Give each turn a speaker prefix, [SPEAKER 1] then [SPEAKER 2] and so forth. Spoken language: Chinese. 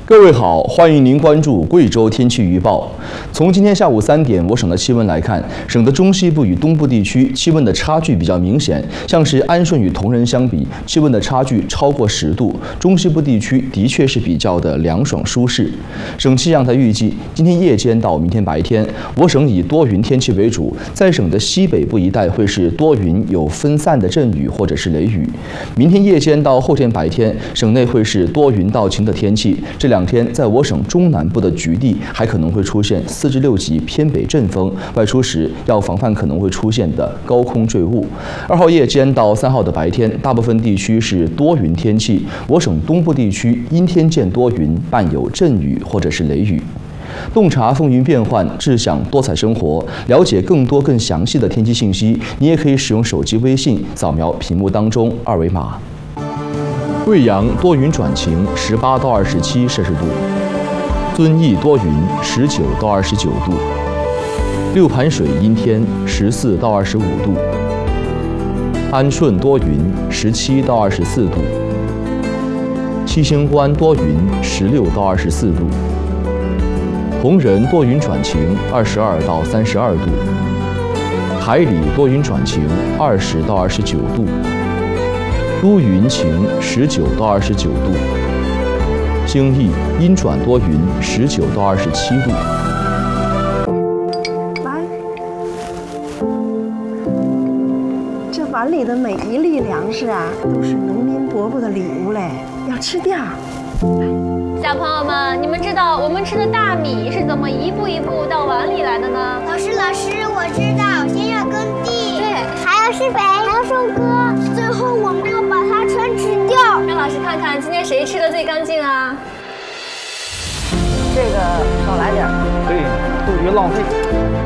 [SPEAKER 1] 各位好，欢迎您关注贵州天气预报。从今天下午3点我省的气温来看，省的中西部与东部地区气温的差距比较明显，像是安顺与铜仁相比，气温的差距超过10度。中西部地区的确是比较的凉爽舒适。省气象台预计，今天夜间到明天白天，我省以多云天气为主，在省的西北部一带会是多云有分散的阵雨或者是雷雨。明天夜间到后天白天，省内会是多云到晴的天气。这2天在我省中南部的局地还可能会出现4至6级偏北阵风，外出时要防范可能会出现的高空坠物。2号夜间到3号的白天，大部分地区是多云天气，我省东部地区阴天见多云，伴有阵雨或者是雷雨。洞察风云变幻，志享多彩生活。了解更多更详细的天气信息，你也可以使用手机微信扫描屏幕当中2维码。贵阳多云转晴，18到27摄氏度；遵义多云，19到29度；六盘水阴天，14到25度；安顺多云，17到24度；七星关多云，16到24度；铜仁多云转晴，22到32度；海里多云转晴，20到29度；都匀晴，19到29度；兴义阴转多云，19到27度。
[SPEAKER 2] 来，这碗里的每一粒粮食啊，都是农民伯伯的礼物嘞，要吃掉。
[SPEAKER 3] 小朋友们，你们知道我们吃的大米是怎么一步一步到碗里来的呢？
[SPEAKER 4] 老师，我知道，先要耕地，
[SPEAKER 3] 对，
[SPEAKER 4] 还要施肥，还要收割，最后我们要把它全吃掉。
[SPEAKER 3] 让老师看看今天谁吃的最干净啊？
[SPEAKER 2] 这个少来点，
[SPEAKER 5] 对，都别浪费。